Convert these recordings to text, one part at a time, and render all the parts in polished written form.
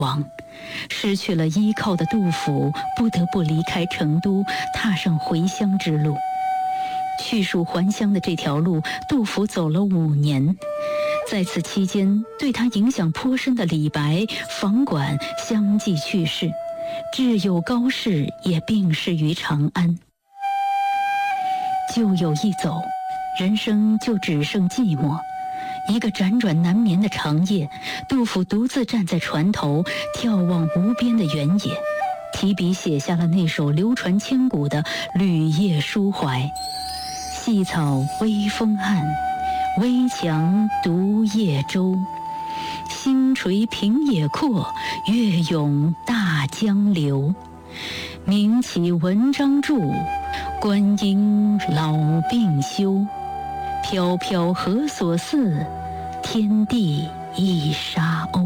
亡。失去了依靠的杜甫不得不离开成都，踏上回乡之路。去蜀还乡的这条路，杜甫走了5年。在此期间，对他影响颇深的李白、房管相继去世，挚友高适也病逝于长安。旧友一走，人生就只剩寂寞。一个辗转难眠的长夜，杜甫独自站在船头，眺望无边的原野，提笔写下了那首流传千古的《旅夜抒怀》：细草微风岸，危樯独夜舟。星垂平野阔，月涌大江流。名岂文章著，观音老病休。飘飘何所似，天地一沙鸥。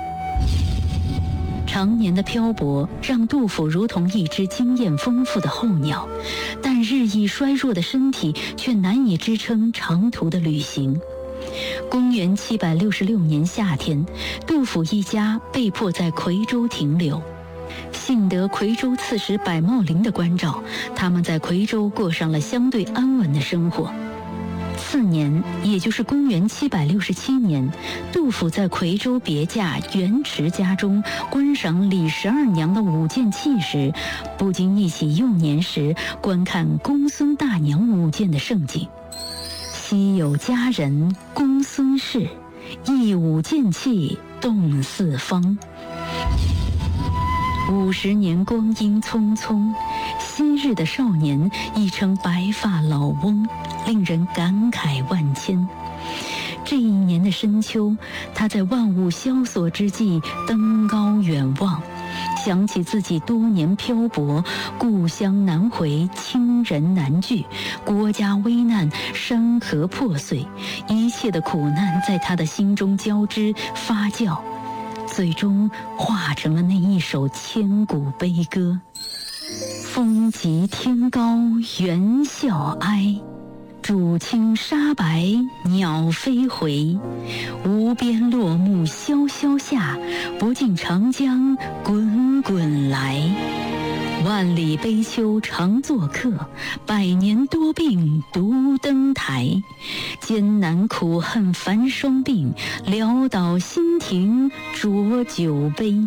常年的漂泊让杜甫如同一只经验丰富的候鸟，但日益衰弱的身体却难以支撑长途的旅行。公元766年夏天，杜甫一家被迫在夔州停留。幸得夔州刺史柏茂林的关照，他们在夔州过上了相对安稳的生活。次年，也就是公元767年，杜甫在夔州别驾元池家中观赏李十二娘的舞剑器时，不禁忆起幼年时观看公孙大娘舞剑的盛景。昔有佳人公孙氏，一舞剑气动四方。50年光阴匆匆，昔日的少年已成白发老翁，令人感慨万千。这一年的深秋，他在万物萧索之际登高远望，想起自己多年漂泊，故乡难回，亲人难聚，国家危难，山河破碎，一切的苦难在他的心中交织发酵，最终化成了那一首千古悲歌：风急天高猿啸哀，渚清沙白鸟飞回。无边落木萧萧下，不尽长江滚滚来。万里悲秋常作客，百年多病独登台。艰难苦恨繁霜鬓，潦倒新停浊酒杯。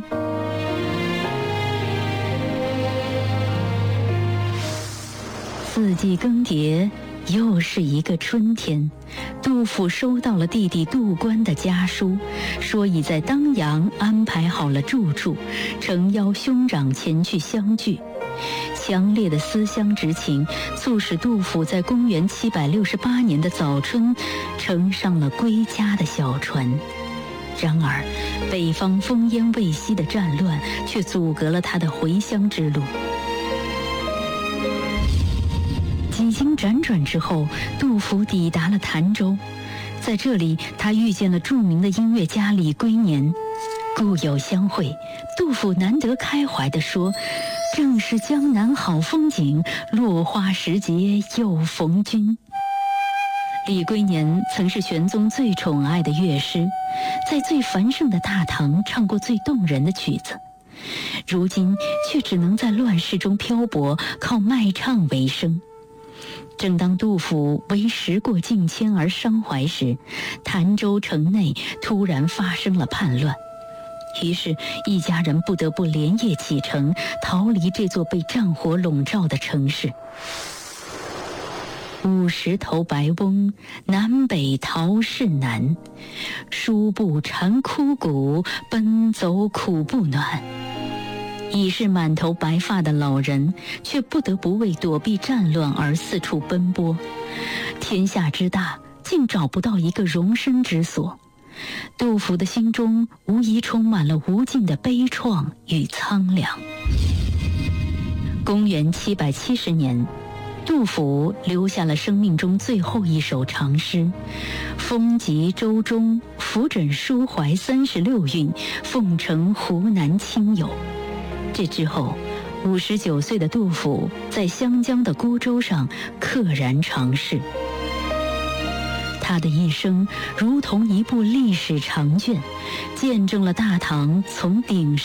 四季更迭，又是一个春天。杜甫收到了弟弟杜观的家书，说已在当阳安排好了住处，诚邀兄长前去相聚。强烈的思乡之情促使杜甫在公元768年的早春乘上了归家的小船。然而北方烽烟未息的战乱却阻隔了他的回乡之路。几经辗转之后，杜甫抵达了潭州，在这里他遇见了著名的音乐家李龟年。故友相会，杜甫难得开怀地说：正是江南好风景，落花时节又逢君。李龟年曾是玄宗最宠爱的乐师，在最繁盛的大唐唱过最动人的曲子，如今却只能在乱世中漂泊，靠卖唱为生。正当杜甫为时过境迁而伤怀时，潭州城内突然发生了叛乱，于是一家人不得不连夜启程，逃离这座被战火笼罩的城市。50头白翁，南北逃势难。书不缠枯骨，奔走苦不暖。已是满头白发的老人，却不得不为躲避战乱而四处奔波。天下之大，竟找不到一个容身之所。杜甫的心中无疑充满了无尽的悲怆与苍凉。公元770年，杜甫留下了生命中最后一首长诗：风急舟中，扶枕抒怀36韵，奉承湖南亲友。这之后，59岁的杜甫在湘江的孤舟上溘然长逝。他的一生如同一部历史长卷，见证了大唐从鼎盛